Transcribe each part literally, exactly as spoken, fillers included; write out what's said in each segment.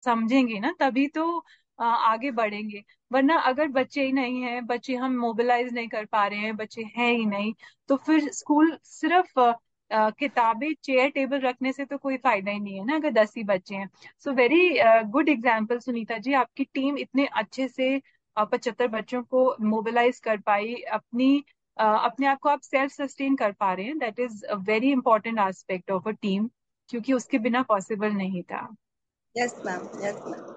समझेंगे ना, तभी तो अ, आगे बढ़ेंगे। वरना अगर बच्चे ही नहीं हैं, बच्चे हम मोबिलाइज नहीं कर पा रहे हैं, बच्चे हैं ही नहीं, तो फिर स्कूल सिर्फ अ, अ, किताबें चेयर टेबल रखने से तो कोई फायदा ही नहीं है ना, अगर दस ही बच्चे हैं। So very good example Sunita ji, आपकी टीम इतने अच्छे से पचहत्तर बच्चों को मोबिलाइज कर पाई, अपनी अ, अपने आप को आप सेल्फ सस्टेन कर पा रहे हैं। That is a very important aspect of a team, क्योंकि उसके बिना पॉसिबल नहीं था। Yes ma'am, yes ma'am.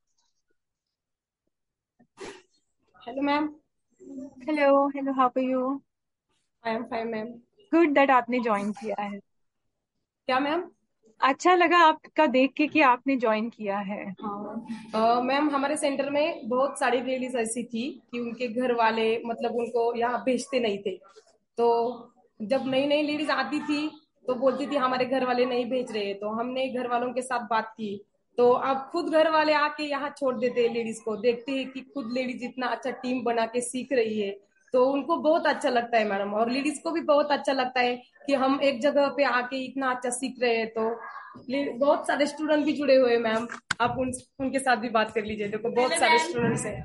Hello ma'am. Hello, hello, how are you? I am fine ma'am. Good that आपने ज्वाइन किया है। क्या मैम? अच्छा लगा आपका देख के कि आपने ज्वाइन किया है। हाँ मैम, हमारे सेंटर में बहुत सारी लेडीज ऐसी थी कि उनके घर वाले मतलब उनको यहाँ भेजते नहीं थे। तो जब नई नई लेडीज आती थी तो बोलती थी हमारे घर वाले नहीं भेज रहे, तो हमने घर वालों के साथ बात की। तो अब खुद घर वाले आके यहाँ छोड़ देते हैं लेडीज को, देखते हैं कि खुद लेडीज इतना अच्छा टीम बना के सीख रही है। तो उनको बहुत अच्छा लगता है मैडम, और लेडीज को भी बहुत अच्छा लगता है कि हम एक जगह पे आके इतना अच्छा सीख रहे हैं। तो ले- बहुत सारे स्टूडेंट भी जुड़े हुए हैं मैम। आप उन उनके साथ भी बात कर लीजिए, देखो बहुत सारे स्टूडेंट्स हैं।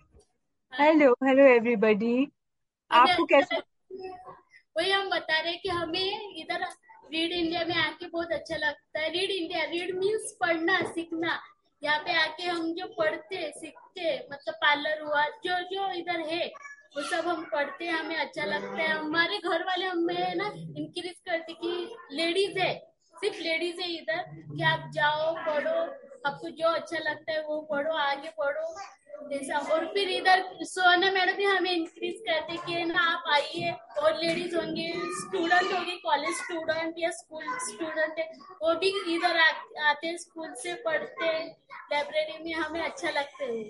Hello, hello everybody. अभी आपको अच्छा कैसे? लग- वही हम बता रहे हैं कि हमें इधर रीड इंडिया में आके बहुत अच्छा लगता है। रीड इंडिया, रीड मीन्स पढ़ना सीखना। यहाँ पे आके हम जो पढ़ते सीखते, मतलब पार्लर हुआ, जो जो इधर है वो सब हम पढ़ते हैं, हमें अच्छा लगता है। हमारे घर वाले हमें ना इंक्रीज करते कि लेडीज है, सिर्फ लेडीज है इधर, कि आप जाओ पढ़ो, आपको जो अच्छा लगता है वो पढ़ो, आगे पढ़ो जैसा। और फिर इधर सोना मैडम भी हमें इंक्रीज करते कि ना आप आइए, और लेडीज होंगे, स्टूडेंट होंगे, कॉलेज स्टूडेंट या स्कूल स्टूडेंट है, वो भी इधर आ, आते हैं, स्कूल से पढ़ते हैं, लाइब्रेरी में हमें अच्छा लगता है।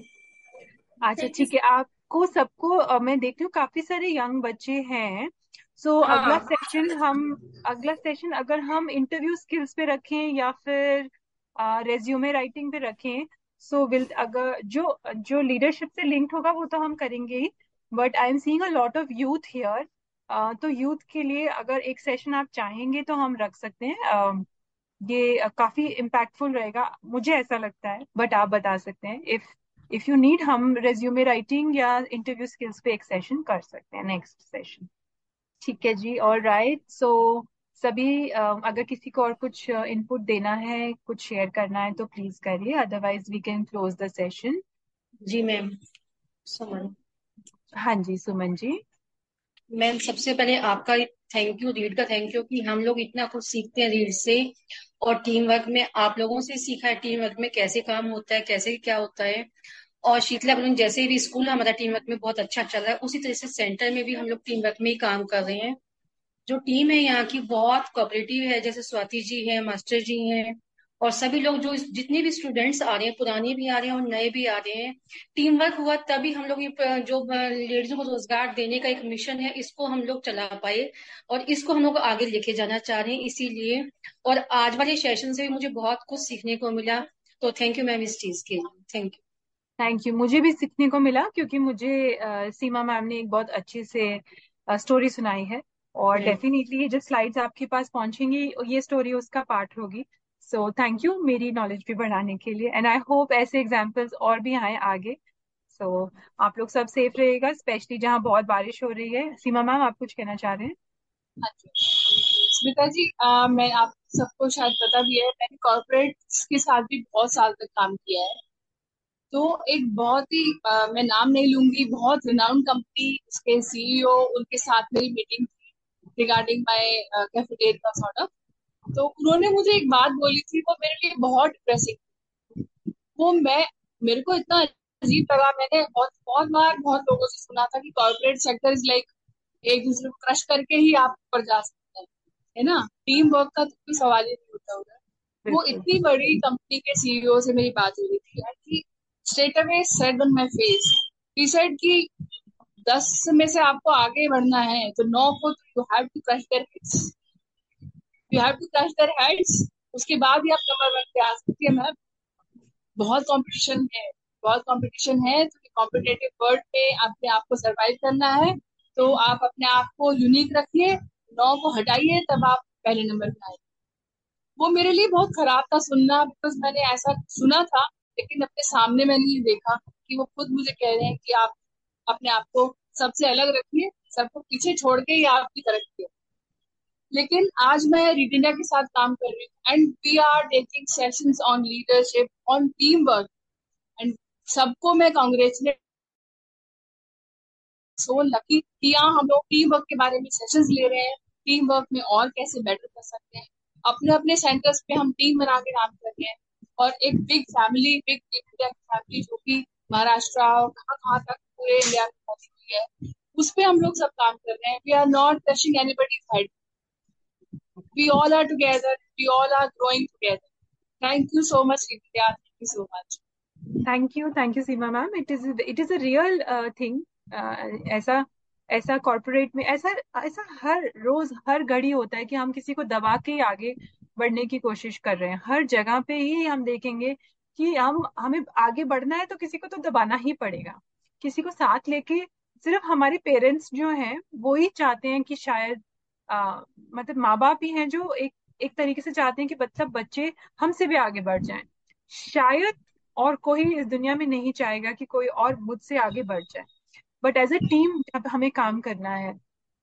अच्छा थैंक यू। ठीक है, आपको सबको अ, मैं देख रही हूँ काफी सारे यंग बच्चे हैं। सो अगला हाँ सेशन हम अगला सेशन अगर हम इंटरव्यू स्किल्स पे रखें या फिर रेज्यूमे राइटिंग पे रखें, सो विल अगर जो जो लीडरशिप से लिंक्ड होगा वो तो हम करेंगे ही। But I am seeing a lot of youth here. तो यूथ के लिए अगर एक सेशन आप चाहेंगे तो हम रख सकते हैं। अ, ये अ, काफी इम्पैक्टफुल रहेगा, मुझे ऐसा लगता है, बट आप बता सकते हैं। इफ इफ यू नीड, हम रेज्यूमे राइटिंग या इंटरव्यू स्किल्स पे एक सेशन कर सकते हैं, नेक्स्ट सेशन। ठीक है जी, और राइट। सो सभी अ, अगर किसी को और कुछ इनपुट देना है, कुछ शेयर करना है तो प्लीज करिए, otherwise we can close the session. Ji ma'am. समझ। हाँ जी, सुमन जी। मैम सबसे पहले आपका थैंक यू, रीड का थैंक यू कि हम लोग इतना कुछ सीखते हैं रीड से। और टीम वर्क में आप लोगों से सीखा है, टीम वर्क में कैसे काम होता है, कैसे क्या होता है। और शीतला बलून जैसे भी स्कूल हमारा टीम वर्क में बहुत अच्छा चल रहा है, उसी तरह से सेंटर में भी हम लोग टीम वर्क में ही काम कर रहे हैं। जो टीम है यहाँ की बहुत कोऑपरेटिव है, जैसे स्वाति जी है, मास्टर जी हैं, और सभी लोग जो जितने भी स्टूडेंट्स आ रहे हैं, पुराने भी आ रहे हैं और नए भी आ रहे हैं। टीम वर्क हुआ तभी हम लोग ये प- जो लेडीजों को रोजगार देने का एक मिशन है, इसको हम लोग चला पाए। और इसको हम लोग आगे लेके जाना चाह रहे हैं इसीलिए। और आज वाले सेशन से भी मुझे बहुत कुछ सीखने को मिला। तो थैंक यू मैम इस चीज के लिए, थैंक थैंक यू, मुझे भी सीखने को मिला, क्योंकि मुझे अ, सीमा मैम ने एक बहुत अच्छे से स्टोरी सुनाई है। और यू। डेफिनेटली ये जो स्लाइड्स आपके पास पहुंचेंगी, ये स्टोरी उसका पार्ट होगी। सो थैंक यू मेरी नॉलेज भी बढ़ाने के लिए, एंड आई होप ऐसे एग्जाम्पल्स और भी आए आगे। सो आप लोग सब सेफ रहिएगा, स्पेशली जहाँ बहुत बारिश हो रही है। सीमा मैम, आप कुछ कहना चाह रहे हैं? हाँ जी। स्मिता जी, अ, मैं आप सबको शायद पता भी है, मैंने कॉर्पोरेट के साथ भी बहुत साल तक काम किया है। तो एक बहुत ही अ, मैं नाम नहीं लूंगी, बहुत रिनाउंड कंपनी, उसके सीईओ, उनके साथ मेरी मीटिंग थी regarding my cafeteria sort of. तो उन्होंने मुझे एक बात बोली थी, वो मेरे लिए बहुत डिप्रेसिंग। वो मैं मेरे को इतना अजीब लगा। मैंने बहुत बहुत बार बहुत लोगों से सुना था कि कॉर्पोरेट सेक्टर इज लाइक एक दूसरे को क्रश करके ही आप ऊपर जा सकते हैं, है ना। टीम वर्क का तो कोई सवाल ही नहीं होता उधर। वो बिल्कुल। इतनी बड़ी कंपनी के सीईओ से मेरी बात हो रही थी यार, कि straight away said on my face, he said कि दस में से आपको आगे बढ़ना है तो नौ को you have to crush their heads, you have to crush their heads. उसके बाद ही आप नंबर वन पे आ सकती है मैम। बहुत कंपटीशन है, बहुत कंपटीशन है, तो कॉम्पिटेटिव वर्ल्ड में अपने आप को सरवाइव करना है। तो आप अपने आप को यूनिक रखिए, नौ को हटाइए, तब आप पहले नंबर पे आए। वो मेरे लिए बहुत खराब था सुनना, बिकॉज मैंने ऐसा सुना था लेकिन अपने सामने मैंने ये देखा कि वो खुद मुझे कह रहे हैं कि आप अपने आप को सबसे अलग रखिए, सबको पीछे छोड़ के ही आपकी तरक्की है। लेकिन आज मैं रीड इंडिया के साथ काम कर रही हूँ and we are taking sessions on leadership, on team work, and सबको मैं कांग्रेचुलेट, सो लकी कि यहाँ हम लोग टीम वर्क के बारे में सेशंस ले रहे हैं, टीम वर्क में और कैसे बेटर कर सकते हैं। अपने अपने सेंटर्स पे हम टीम बना के काम कर रहे हैं और एक बिग फैमिली, बिग इंडिया की फैमिली जो कि महाराष्ट्र और कहाँ कहाँ तक पूरे इंडिया में पहुंची हुई है, उस पे हम लोग सब काम कर रहे हैं। We are not touching anybody's head, we all are together, we all are growing together. Thank you so much India, thank you so much. Thank you, thank you Seema ma'am. It is it is a real thing. ऐसा ऐसा corporate में ऐसा ऐसा हर रोज हर घड़ी होता है कि हम किसी को दबा के ही आगे बढ़ने की कोशिश कर रहे हैं। हर जगह पे ही हम देखेंगे कि हम हमें आगे बढ़ना है तो किसी को तो दबाना ही पड़ेगा, किसी को साथ लेके। सिर्फ हमारे पेरेंट्स जो हैं वो ही चाहते हैं कि शायद आ, मतलब माँ बाप ही हैं जो एक एक तरीके से चाहते हैं कि मतलब बच्चे हमसे भी आगे बढ़ जाएं। शायद और कोई इस दुनिया में नहीं चाहेगा कि कोई और मुझसे आगे बढ़ जाए। बट एज ए टीम जब हमें काम करना है,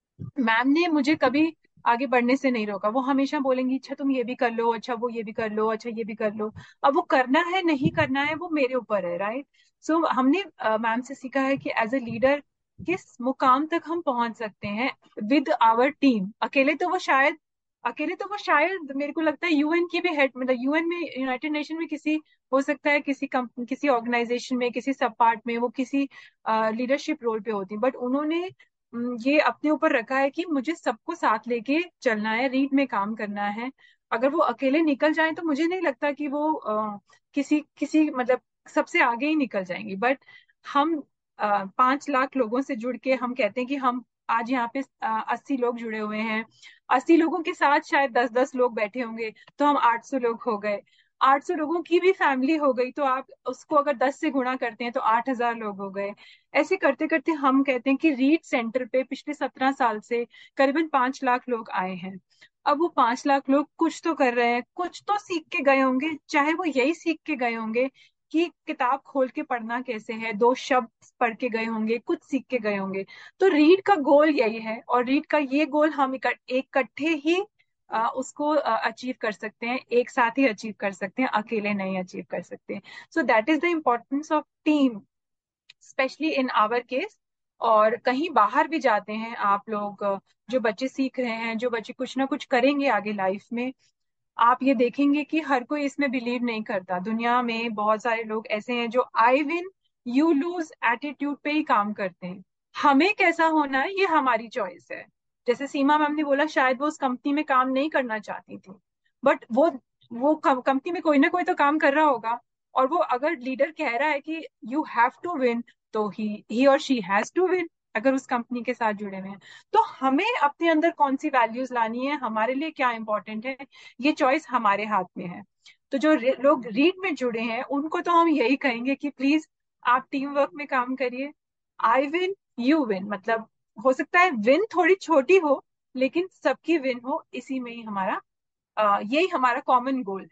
मैम ने मुझे कभी आगे बढ़ने से नहीं रोका। वो हमेशा बोलेंगी अच्छा तुम ये भी कर लो, अच्छा वो ये भी कर लो, अच्छा ये भी कर लो। अब वो करना है नहीं करना है वो मेरे ऊपर है, राइट। सो so, हमने मैम से सीखा है कि एज ए लीडर किस मुकाम तक हम पहुंच सकते हैं विद आवर टीम। अकेले तो वो शायद अकेले तो वो शायद मेरे को लगता है यूएन की भी हेड, मतलब यूएन में, यूनाइटेड नेशन में किसी, हो सकता है किसी कंपनी, किसी ऑर्गेनाइजेशन में, किसी सब पार्ट में वो किसी लीडरशिप रोल पे होती, बट उन्होंने हम्म, ये अपने ऊपर रखा है कि मुझे सबको साथ लेके चलना है, रीड में काम करना है। अगर वो अकेले निकल जाए तो मुझे नहीं लगता कि वो अ, किसी किसी मतलब सबसे आगे ही निकल जाएंगी। बट हम अ, पांच लाख लोगों से जुड़ के हम कहते हैं कि हम आज यहाँ पे अस्सी लोग जुड़े हुए हैं, अस्सी लोगों के साथ शायद दस दस लोग बैठे होंगे तो हम आठ सौ लोग हो गए। आठ सौ लोगों की भी फैमिली हो गई तो आप उसको अगर दस से गुणा करते हैं तो आठ हजार लोग हो गए। ऐसे करते करते हम कहते हैं कि रीड सेंटर पे पिछले सत्रह साल से करीबन पांच लाख लोग आए हैं। अब वो पांच लाख लोग कुछ तो कर रहे हैं, कुछ तो सीख के गए होंगे, चाहे वो यही सीख के गए होंगे कि किताब खोल के पढ़ना कैसे है, दो शब्द पढ़ के गए होंगे, कुछ सीख के गए होंगे। तो रीड का गोल यही है और रीड का ये गोल हम इकट्ठ- एक इकट्ठे ही आ, उसको अचीव कर सकते हैं, एक साथ ही अचीव कर सकते हैं, अकेले नहीं अचीव कर सकते। So that is the importance of team, specially in our case. और कहीं बाहर भी जाते हैं आप लोग, अ, जो बच्चे सीख रहे हैं, जो बच्चे कुछ ना कुछ करेंगे आगे लाइफ में, आप ये देखेंगे कि हर कोई इसमें बिलीव नहीं करता। दुनिया में बहुत सारे लोग ऐसे हैं जो I win you lose attitude पे ही काम करते हैं। हमें कैसा होना है ये हमारी चॉइस है। जैसे सीमा मैम ने बोला शायद वो उस कंपनी में काम नहीं करना चाहती थी, बट वो वो कंपनी में कोई ना कोई तो काम कर रहा होगा। और वो अगर लीडर कह रहा है कि यू हैव टू विन, तो ही ही और शी हैज टू विन, अगर उस कंपनी के साथ जुड़े हुए हैं। तो हमें अपने अंदर कौन सी वैल्यूज लानी है, हमारे लिए क्या इंपॉर्टेंट है, ये चॉइस हमारे हाथ में है। तो जो रे- लोग रीड में जुड़े हैं उनको तो हम यही कहेंगे कि प्लीज आप टीम वर्क में काम करिए। आई विन यू विन, मतलब हो सकता है विन थोड़ी छोटी हो लेकिन सबकी विन हो, इसी में ही हमारा अ, यही हमारा common goal.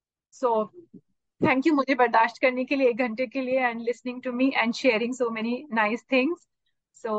So thank you मुझे बर्दाश्त करने के लिए एक घंटे के लिए, and listening to me and sharing so many nice things. सो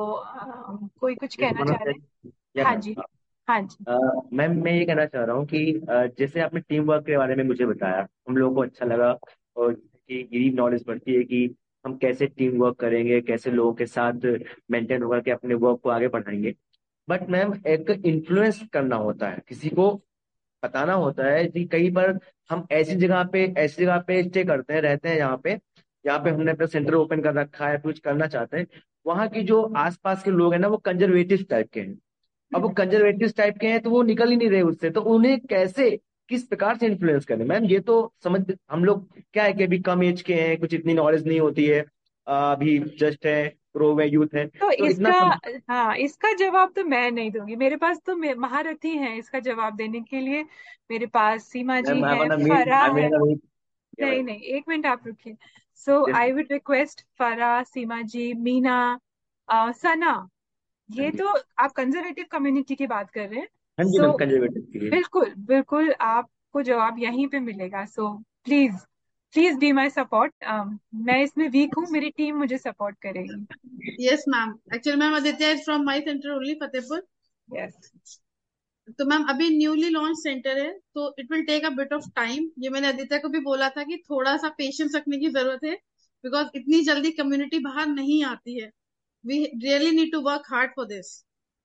कोई कुछ यस कहना वन चाह ऑफ रहे हैं? या हाँ मैम। जी। हाँ जी। मैम मैं ये कहना चाह रहा हूँ कि अ, जैसे आपने टीम वर्क के बारे में मुझे बताया, हम लोगों को अच्छा लगा, और कि यही नॉलेज बढ़ती है कि हम कैसे टीम वर्क करेंगे, कैसे लोगों के साथ मेंटेन होकर के अपने वर्क को आगे बढ़ाएंगे। बट मैम एक इन्फ्लुएंस करना होता है, किसी को बताना होता है कि कई बार हम ऐसी जगह पे ऐसी जगह पे स्टे करते हैं, रहते हैं, यहाँ पे यहाँ पे हमने अपना सेंटर ओपन कर रखा है, कुछ करना चाहते हैं। वहाँ की जो आसपास के लोग हैं ना, वो कंजर्वेटिव टाइप के हैं। अब वो हम्म। कंजर्वेटिव टाइप के हैं तो वो निकल ही नहीं रहे उससे, तो उन्हें कैसे, किस प्रकार से इन्फ्लुएंस करें मैम, ये तो समझ, हम लोग क्या है कि अभी कम एज के हैं, कुछ इतनी नॉलेज नहीं होती है, अभी जस्ट है, ग्रो में यूथ है, तो तो इतना इसका, सम... हाँ इसका जवाब तो मैं नहीं दूंगी, मेरे पास तो मे- महारथी हैं इसका जवाब देने के लिए। मेरे पास सीमा जी मैम आई है, वांट मीट फरा आई है। मीन या नहीं मैम। नहीं, एक मिनट आप रुकिए। So yes. I would request फरा, सीमा जी, मीना, अ, सना, हाँ ये जी। तो आप कंजर्वेटिव कम्युनिटी की बात कर रहे हैं। हाँ जी सो मैम, कंजर्वेटिव के लिए। बिल्कुल बिल्कुल आपको जवाब यहीं पे मिलेगा। So please please be my support. मैं इसमें वीक हूँ, मेरी टीम मुझे सपोर्ट करेगी। Yes, ma'am. Actually, ma'am, Aditya is from my center only, Fatehpur. Yes. तो मैम अभी न्यूली लॉन्च सेंटर है, तो it will take a bit of time. ये मैंने आदित्य को भी बोला था कि थोड़ा सा पेशेंस रखने की जरूरत है, बिकॉज इतनी जल्दी कम्युनिटी बाहर नहीं आती है। We really need to work hard for this.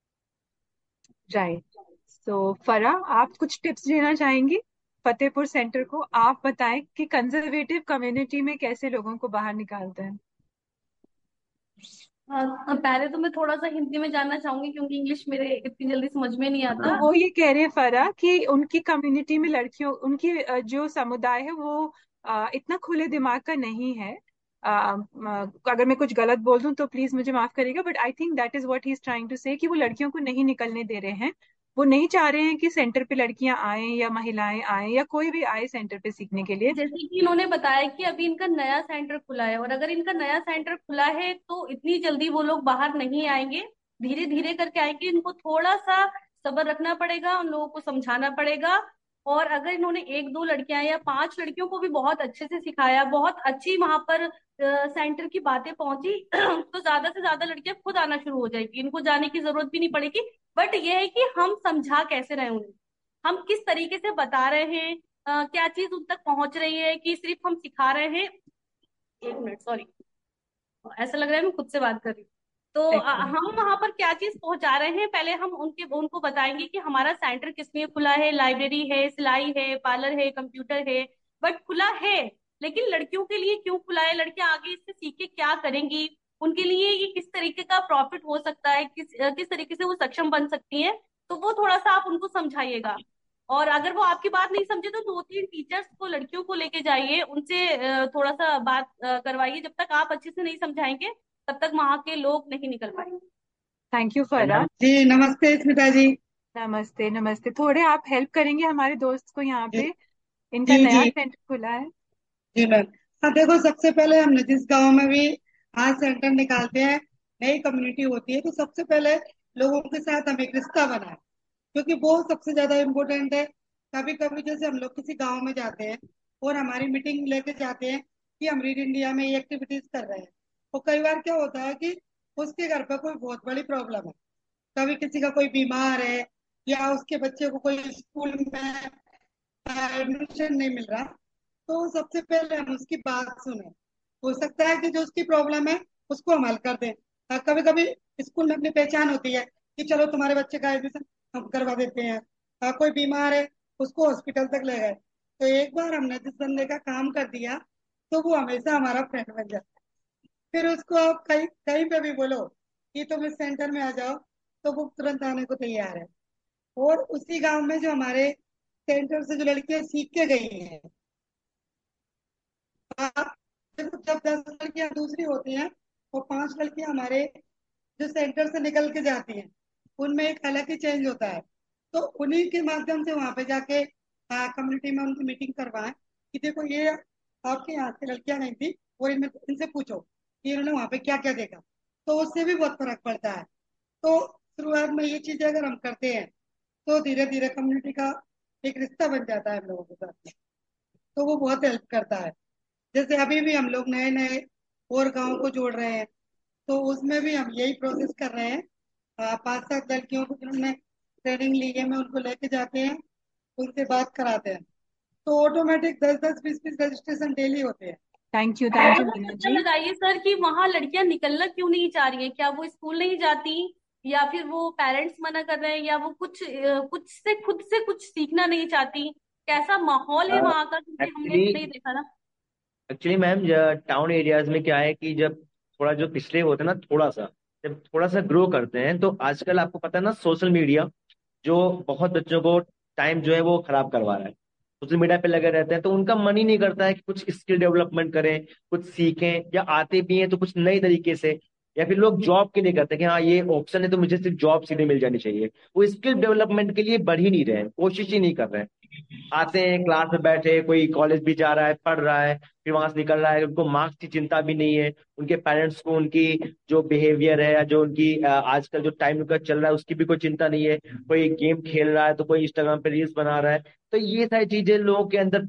Right. सो फरा, आप कुछ टिप्स देना चाहेंगी फतेहपुर सेंटर को? आप बताएं कि कंजर्वेटिव कम्युनिटी में कैसे लोगों को बाहर निकालते हैं। हाँ, पहले तो मैं थोड़ा सा हिंदी में जानना चाहूंगी क्योंकि इंग्लिश मेरे इतनी जल्दी समझ में नहीं तो आता। वो ये कह रहे हैं फरा कि उनकी कम्युनिटी में लड़कियों, उनकी अ, जो समुदाय है वो अ, इतना खुले दिमाग का नहीं है। अ, अ, अगर मैं कुछ गलत बोल दूं तो प्लीज मुझे माफ करिएगा, but I think that is what he is trying to से, कि वो लड़कियों को नहीं निकलने दे रहे हैं। वो नहीं चाह रहे हैं कि सेंटर पे लड़कियां आए या महिलाएं आए या कोई भी आए सेंटर पे सीखने के लिए। जैसे कि इन्होंने बताया कि अभी इनका नया सेंटर खुला है, और अगर इनका नया सेंटर खुला है तो इतनी जल्दी वो लोग बाहर नहीं आएंगे, धीरे धीरे करके आएंगे। इनको थोड़ा सा सब्र रखना पड़ेगा, उन लोगों को समझाना पड़ेगा। और अगर इन्होंने एक दो लड़कियां या पांच लड़कियों को भी बहुत अच्छे से सिखाया, बहुत अच्छी वहां पर सेंटर की बातें पहुंची तो ज्यादा से ज्यादा लड़कियां खुद आना शुरू हो जाएगी, इनको जाने की जरूरत भी नहीं पड़ेगी। बट ये है कि हम समझा कैसे रहे उन्हें, हम किस तरीके से बता रहे हैं, अ, क्या चीज उन तक पहुंच रही है कि सिर्फ हम सिखा रहे हैं। एक मिनट, सॉरी, ऐसा लग रहा है मैं खुद से बात कर रही हूँ। तो अ, एक्चुअली हम वहां पर क्या चीज पहुंचा रहे हैं, पहले हम उनके उनको बताएंगे कि हमारा सेंटर किस लिए खुला है। लाइब्रेरी है, सिलाई है, पार्लर है, कंप्यूटर है, बट खुला है। लेकिन लड़कियों के लिए क्यों खुला है, लड़कियां आगे इससे सीख के क्या करेंगी, उनके लिए ये किस तरीके का प्रॉफिट हो सकता है, किस अ, किस तरीके से वो सक्षम बन सकती है। तो वो थोड़ा सा आप उनको समझाइएगा। और अगर वो आपकी बात नहीं समझे तो दो तीन टीचर्स को, लड़कियों को लेके जाइए, उनसे अ, थोड़ा सा बात अ, करवाइए। जब तक आप अच्छे से नहीं समझाएंगे तब तक वहां के लोग नहीं निकल पाएंगे। थैंक यू फरा। मैम। जी नमस्ते स्मिता जी। नमस्ते नमस्ते। थोड़े आप हेल्प करेंगे हमारे दोस्त को यहाँ जी पे? इनका जी नया जी सेंटर खुला है। जी मैम। हाँ देखो, सबसे पहले हमने जिस गांव में भी आज सेंटर निकालते हैं, नई कम्युनिटी होती है, तो सबसे पहले लोगों के साथ हम एक रिश्ता बनाए, क्योंकि वो सबसे ज्यादा इम्पोर्टेंट है। कभी कभी जैसे हम लोग किसी गांव में जाते हैं और हमारी मीटिंग लेके जाते हैं कि हम रीड इंडिया में ये एक्टिविटीज कर रहे हैं, और कई बार क्या होता है कि उसके घर पर कोई बहुत बड़ी प्रॉब्लम है, कभी किसी का कोई बीमार है या उसके बच्चे को कोई स्कूल में एडमिशन नहीं मिल रहा, तो सबसे पहले हम उसकी बात सुने। हो सकता है कि जो उसकी प्रॉब्लम है उसको हम हल कर दें। कभी कभी स्कूल में अपनी पहचान होती है कि चलो तुम्हारे बच्चे का एडमिशन हम करवा देते हैं। हाँ, कोई बीमार है, उसको हॉस्पिटल तक ले गए, तो एक बार हमने जिस बंदे का काम कर दिया तो वो हमेशा हमारा फ्रेंड बन जाता है। फिर उसको आप कहीं कहीं पे भी बोलो कि तुम इस सेंटर में आ जाओ, तो वो तुरंत आने को तैयार है। और उसी गांव में जो हमारे सेंटर से जो लड़कियां सीख के गई हैं, आप देखो, जब दस लड़कियां दूसरी होती हैं और पांच लड़कियां हमारे जो सेंटर से निकल के जाती हैं, उनमें एक अलग ही चेंज होता है। तो उन्हीं के माध्यम से वहां पे जाके कम्युनिटी में उनकी मीटिंग करवाएं कि देखो ये आपके यहाँ से लड़कियां नहीं थी, और इनमें इनसे पूछो कि इन्होंने वहां पे क्या क्या देखा, तो उससे भी बहुत फर्क पड़ता है। तो शुरुआत में ये चीजें अगर हम करते हैं तो धीरे धीरे कम्युनिटी का एक रिश्ता बन जाता है हम लोगों के साथ, तो वो बहुत हेल्प करता है। जैसे अभी भी हम लोग नए नए और गांव को जोड़ रहे हैं, तो उसमें भी हम यही प्रोसेस कर रहे हैं। आ, पांच सात लड़कियों को जिन्होंने ट्रेनिंग ली है, मैं उनको लेके जाते हैं, उनसे बात कराते हैं, तो ऑटोमेटिक दस दस बीस बीस रजिस्ट्रेशन डेली होते हैं। थैंक यू, और थैंक यू मुझे मीना पता जी। लगाइए सर कि वहां लड़कियां निकलना क्यों नहीं चाह रही हैं, क्या वो स्कूल नहीं जाती, या फिर वो पेरेंट्स मना कर रहे हैं, या वो कुछ अ, कुछ से खुद से कुछ सीखना नहीं चाहती? कैसा माहौल है वहां का, क्योंकि हमने एक्चुअली तो नहीं देखा ना। एक्चुअली मैम, टाउन एरियाज में क्या है कि जब थोड़ा जो पिछड़े होते हैं ना, थोड़ा सा जब थोड़ा सा ग्रो करते हैं, तो आजकल आपको पता है ना, सोशल मीडिया जो बहुत बच्चों को टाइम जो है वो खराब करवा रहा है। सोशल मीडिया पे लगे रहते हैं, तो उनका मन ही नहीं करता है कि कुछ स्किल डेवलपमेंट करें, कुछ सीखें, या आते भी हैं तो कुछ नई तरीके से। या फिर लोग जॉब के लिए करते हैं कि हाँ ये ऑप्शन है तो मुझे सिर्फ जॉब सीधे मिल जानी चाहिए। वो स्किल डेवलपमेंट के लिए बढ़ ही नहीं रहे हैं, कोशिश ही नहीं कर रहे हैं। आते हैं क्लास में बैठे, कोई कॉलेज भी जा रहा है, पढ़ रहा है, फिर वहां से निकल रहा है, उनको मार्क्स की चिंता भी नहीं है, उनके पेरेंट्स को उनकी जो बिहेवियर है या जो उनकी अ, आजकल जो टाइम उनका चल रहा है उसकी भी कोई चिंता नहीं है। कोई गेम खेल रहा है तो कोई इंस्टाग्राम पे रील्स बना रहा है। तो ये सारी चीजें लोगों के अंदर बढ़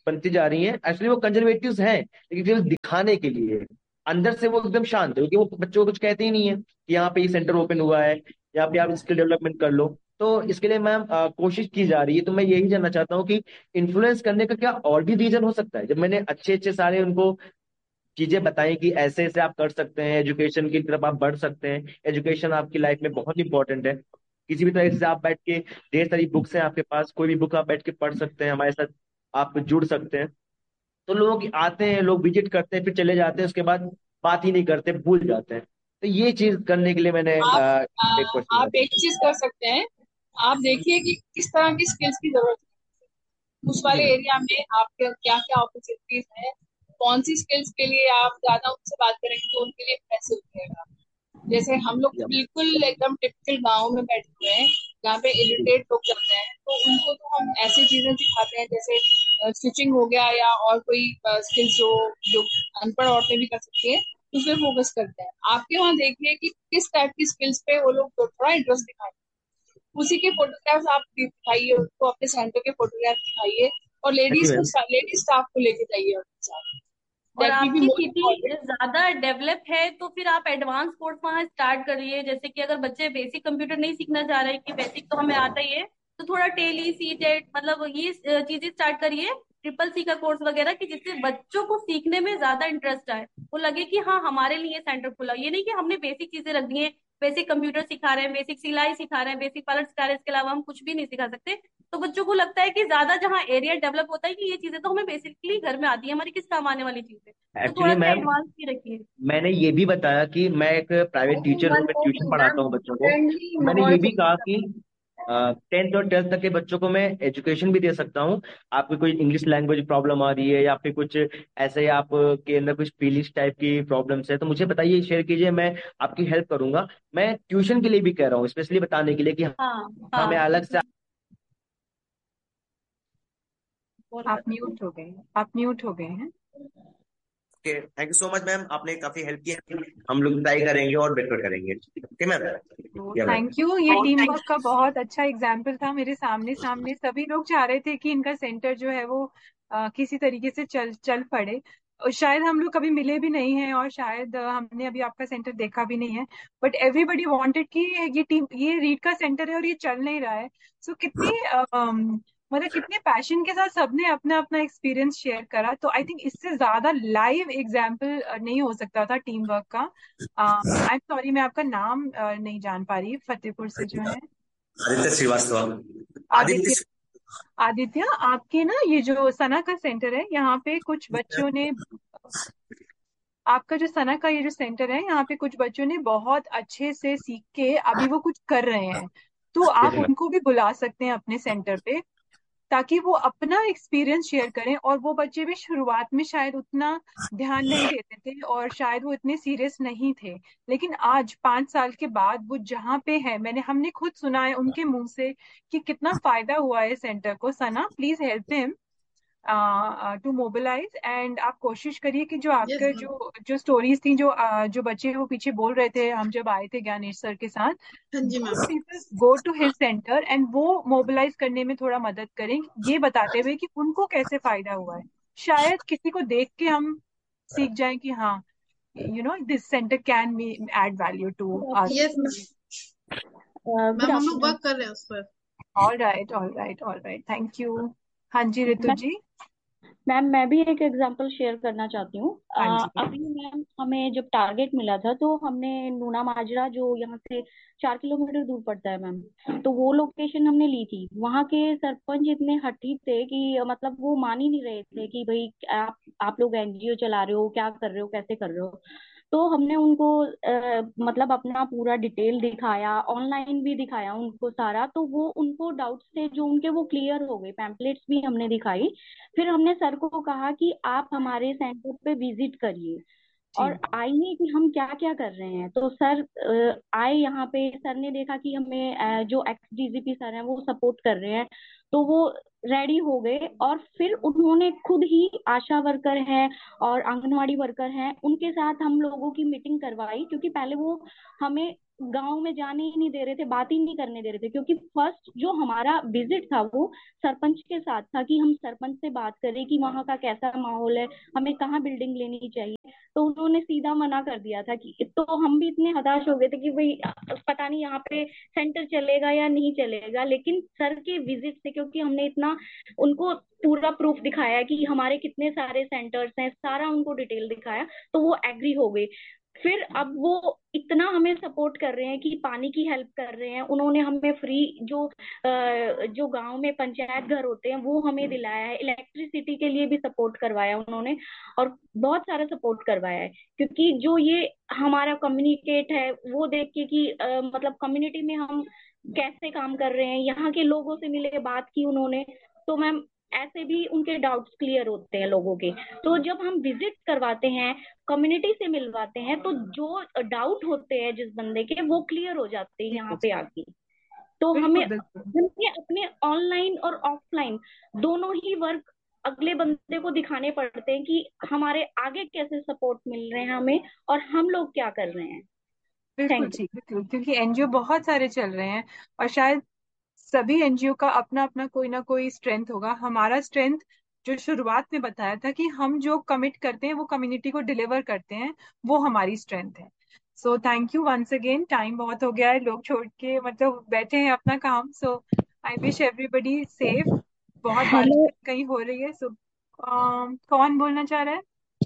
बनती जा रही हैं, एक्चुअली वो कंजर्वेटिव्स हैं, लेकिन केवल दिखाने के लिए। अंदर से वो एकदम शांत है, क्योंकि वो बच्चों को कुछ कहते ही नहीं है कि यहाँ पे ये सेंटर ओपन हुआ है, यहाँ पे आप स्किल डेवलपमेंट कर लो। तो इसके लिए मैम अ, कोशिश की जा रही है। तो मैं यही जानना चाहता हूँ कि इन्फ्लुएंस करने का क्या और भी रीजन हो सकता है? जब मैंने अच्छे अच्छे सारे उनको चीजें बताई कि ऐसे ऐसे आप कर सकते हैं, एजुकेशन की तरफ आप बढ़ सकते हैं, एजुकेशन आपकी लाइफ में बहुत इंपॉर्टेंट है, किसी भी तरह से आप बैठ के, ढेर सारी बुक्स हैं आपके पास, कोई भी बुक आप बैठ के पढ़ सकते हैं, हमारे साथ आप जुड़ सकते हैं। तो लोग आते हैं, लोग विजिट करते हैं, फिर चले जाते हैं, उसके बाद बात ही नहीं करते, भूल जाते हैं। तो ये चीज करने के लिए मैंने आप अ, आ, एक क्वेश्चन आप एक चीज कर सकते हैं। आप देखिए कि किस तरह की स्किल्स की जरूरत है उस जी वाले मैम। एरिया में, आपके क्या क्या अपॉर्चुनिटीज हैं, कौन सी स्किल्स के लिए आप ज्यादा उनसे बात करेंगे तो उनके लिए इम्प्रेसिव रहेगा। जैसे हम लोग जी तो मैम। बिल्कुल एकदम टिपिकल गांव में बैठे हुए हैं, जहाँ पे जी इलिटरेट लोग जाते हैं, तो उनको तो हम ऐसी चीजें सिखाते हैं जैसे स्टिचिंग हो गया या और कोई स्किल्स जो जो अनपढ़ औरतें भी कर सकती है, उस पर फोकस करते हैं। आपके वहाँ देखिए कि किस टाइप की स्किल्स पे वो लोग तो थोड़ा इंटरेस्ट दिखाते हैं, उसी के फोटोग्राफ्स आप दिखाइए उनको, अपने सेंटर के फोटोग्राफ दिखाइए, और हाँ जी लेडीज को, मैम। लेडीज स्टाफ को लेके जाइए उनके साथ। और दैट विल बी आपकी मोर सिटी इम्पोर्टेंट। ज्यादा डेवलप है तो फिर आप एडवांस कोर्स वहाँ स्टार्ट करिए। जैसे कि अगर बच्चे बेसिक कंप्यूटर नहीं सीखना चाह रहे कि बेसिक तो हमें आता ही है, तो थोड़ा टेली सी टेट मतलब ये चीजें स्टार्ट करिए, ट्रिपल सी का कोर्स वगैरह, कि जिससे बच्चों को सीखने में ज्यादा इंटरेस्ट आए, वो लगे कि हाँ हमारे लिए सेंटर खुला। ये नहीं कि हमने बेसिक चीजें रख दी हैं, बेसिक कंप्यूटर सिखा रहे हैं, बेसिक सिलाई सिखा रहे हैं, बेसिक पार्लर सिखा रहे हैं, इसके अलावा हम कुछ भी नहीं सिखा सकते। तो बच्चों को लगता है कि ज्यादा जहाँ एरिया डेवलप होता है कि ये चीजें तो हमें बेसिकली घर में आती है, हमारी किस काम आने वाली चीजें, तो एक्चुअली थोड़ा सा मैम, एडवांस ही रखिए। मैंने ये भी बताया कि मैं एक प्राइवेट टीचर हूँ, मैं ट्यूशन पढ़ाता हूँ बच्चों को। तो मैंने ये भी कहा कि टेंथ और ट्वेल्थ तक के बच्चों को मैं एजुकेशन भी दे सकता हूँ। आपको कोई इंग्लिश लैंग्वेज प्रॉब्लम आ रही है, या फिर कुछ ऐसे आप के अंदर कुछ फीलिंग्स टाइप की प्रॉब्लम्स है, तो मुझे बताइए, शेयर कीजिए, मैं आपकी हेल्प करूंगा। मैं ट्यूशन के लिए भी कह रहा हूँ, स्पेशली बताने के लिए कि हाँ हमें हाँ। अलग से। आप म्यूट हो गए, आप म्यूट हो गए हैं। Okay, thank you so much ma'am, आपने काफी हेल्प किया। हम लोग ट्राई करेंगे और बेटर करेंगे। Okay ma'am. तो या मैम। थैंक यू, ये टीम वर्क का बहुत अच्छा एग्जाम्पल था। मेरे सामने सामने सभी लोग चाह रहे थे कि इनका सेंटर जो है वो अ, किसी तरीके से चल चल पड़े। और शायद हम लोग कभी मिले भी नहीं हैं, और शायद अ, हमने अभी आपका सेंटर देखा भी नहीं है, बट एवरीबडी वांटेड कि ये टीम, ये रीड का सेंटर है और ये चल नहीं रहा है। सो कितनी अ, अम, मतलब कितने पैशन के साथ सबने अपना अपना एक्सपीरियंस शेयर करा। तो आई थिंक इससे ज्यादा लाइव एग्जाम्पल नहीं हो सकता था टीम वर्क का। आई एम सॉरी, मैं आपका नाम अ, नहीं जान पा रही, फतेहपुर से जो है। आदित्य श्रीवास्तव। आदित्य। आदित्य। आदित्य, आपके ना ये जो सना का सेंटर है, यहाँ पे कुछ बच्चों ने, आपका जो सना का ये जो सेंटर है, यहाँ पे कुछ बच्चों ने बहुत अच्छे से सीख के अभी वो कुछ कर रहे हैं। तो यस आप मैम। उनको भी बुला सकते हैं अपने सेंटर पे, ताकि वो अपना एक्सपीरियंस शेयर करें। और वो बच्चे भी शुरुआत में शायद उतना ध्यान नहीं देते थे, और शायद वो इतने सीरियस नहीं थे, लेकिन आज पांच साल के बाद वो जहाँ पे है, मैंने हमने खुद सुना है उनके मुंह से कि कितना फायदा हुआ है सेंटर को। सना, please help him to mobilise. And आप कोशिश करिए कि जो यस आपके मैम। जो जो स्टोरीज थी, जो uh, जो बच्चे वो पीछे बोल रहे थे हम जब आए थे ज्ञानेश सर के साथ, हाँ जी ma'am. People go to his centre and वो मोबिलाइज करने में थोड़ा मदद करें, ये बताते हुए कि उनको कैसे फायदा हुआ है। शायद किसी को देख के हम सीख जाएं कि हाँ, you know this centre can B Ed value to us. Yes ma'am. Good ma'am हम लोग आफ्टरनून वर्क कर रहे हैं उस पर। All right, all right, all right, thank you. हाँ जी रितु मैम। जी। मैम मैं भी एक एग्जांपल शेयर करना चाहती हूँ। अ, हाँ जी। अभी मैम हमें जब टारगेट मिला था तो हमने नूना माजरा, जो यहाँ से चार किलोमीटर दूर पड़ता है मैम, तो वो लोकेशन हमने ली थी। वहाँ के सरपंच इतने हठी थे कि अ, मतलब वो मान ही नहीं रहे थे कि भाई आप आप लोग एनजीओ चला रहे हो, क्या कर रहे हो, कैसे कर रहे हो। तो हमने उनको आ, मतलब अपना पूरा डिटेल दिखाया, ऑनलाइन भी दिखाया उनको सारा, तो वो उनको डाउट्स थे जो उनके वो क्लियर हो गए। पैम्पलेट्स भी हमने दिखाई। फिर हमने सर को कहा कि आप हमारे सेंटर पे विजिट करिए जी। और आइए कि हम क्या क्या कर रहे हैं। तो सर अ, आए यहाँ पे, सर ने देखा कि हमें अ, जो एक्स डीजीपी सर हैं वो सपोर्ट कर रहे हैं, तो वो रेडी हो गए। और फिर उन्होंने खुद ही आशा वर्कर हैं और आंगनवाड़ी वर्कर हैं, उनके साथ हम लोगों की मीटिंग करवाई, क्योंकि पहले वो हमें गांव में जाने ही नहीं दे रहे थे, बात ही नहीं करने दे रहे थे, क्योंकि फर्स्ट जो हमारा विजिट था वो सरपंच के साथ था कि हम सरपंच से बात करें कि वहाँ का कैसा माहौल है, हमें कहाँ बिल्डिंग लेनी चाहिए। तो उन्होंने सीधा मना कर दिया था कि, तो हम भी इतने हताश हो गए थे कि भाई पता नहीं यहाँ पे सेंटर चलेगा या नहीं चलेगा। लेकिन सर के विजिट से, क्योंकि हमने इतना उनको पूरा प्रूफ दिखाया कि हमारे कितने सारे सेंटर्स हैं, सारा उनको डिटेल दिखाया, तो वो एग्री हो गए। फिर अब वो इतना हमें सपोर्ट कर रहे हैं कि पानी की हेल्प कर रहे हैं, उन्होंने हमें फ्री जो अ, जो गांव में पंचायत घर होते हैं वो हमें दिलाया है, इलेक्ट्रिसिटी के लिए भी सपोर्ट करवाया उन्होंने, और बहुत सारा सपोर्ट करवाया है। क्योंकि जो ये हमारा कम्युनिकेट है वो देख के कि अ, मतलब कम्युनिटी में हम कैसे काम कर रहे हैं, यहाँ के लोगों से मिले, बात की उन्होंने, तो मैम ऐसे भी उनके डाउट्स क्लियर होते हैं लोगों के। तो जब हम विजिट करवाते हैं, कम्युनिटी से मिलवाते हैं, तो जो डाउट होते हैं जिस बंदे के, वो क्लियर हो जाते हैं यहाँ पे आके। तो हमें बिल्कुल बिल्कुल हमें अपने ऑनलाइन और ऑफलाइन दोनों ही वर्क अगले बंदे को दिखाने पड़ते हैं कि हमारे आगे कैसे सपोर्ट मिल रहे हैं हमें, और हम लोग क्या कर रहे हैं। बिल्कुल थैंक ठीक, बिल्कुल, क्योंकि एनजीओ बहुत सारे चल रहे हैं और शायद सभी एनजीओ का अपना अपना कोई ना कोई स्ट्रेंथ होगा। हमारा स्ट्रेंथ जो शुरुआत में बताया था कि हम जो कमिट करते हैं वो कम्युनिटी को डिलीवर करते हैं, वो हमारी स्ट्रेंथ है। So thank you once again. Time बहुत हो गया है, लोग छोड़ के मतलब बैठे हैं अपना काम। सो आई विश एवरीबडी सेफ। बहुत बारिश हेलो। कहीं हो रही है। सो कौन बोलना चाह रहा है?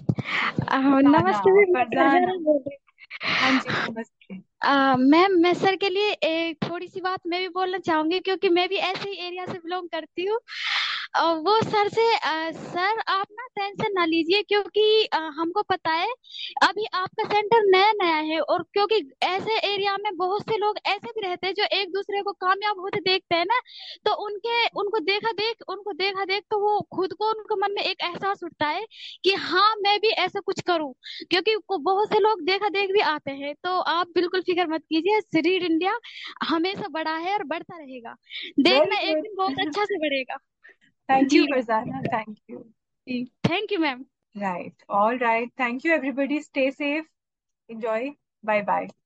अ, फरजाना। नमस्ते मैम, मैं फरजाना, फरजाना बोल रही हाँ जी नमस्ते। हूँ। मैम, मैं सर के लिए एक थोड़ी सी बात मैं भी बोलना चाहूंगी, क्योंकि मैं भी ऐसे ही एरिया से बिलोंग करती हूँ। अ, वो सर से अ, सर आप ना टेंशन ना लीजिए, क्योंकि अ, हमको पता है अभी आपका सेंटर नया नया है, और क्योंकि ऐसे एरिया में बहुत से लोग ऐसे भी रहते हैं जो एक दूसरे को कामयाब होते देखते हैं ना, तो उनके उनको देखा देख उनको देखा देख तो वो खुद को, उनको मन में एक एहसास उठता है कि हाँ मैं भी ऐसा कुछ करूं। क्योंकि को- बहुत से लोग देखा देख भी आते हैं, तो आप बिल्कुल फिक्र मत कीजिए, रीड इंडिया हमेशा बड़ा है और बढ़ता रहेगा। वेरी देखना एक दिन बहुत गुड। अच्छा से बढ़ेगा। Thank ji you ma'am. Farzana, thank you. Ji, thank you ma'am. Right. All right. Thank you, everybody. Stay safe. Enjoy. Bye bye.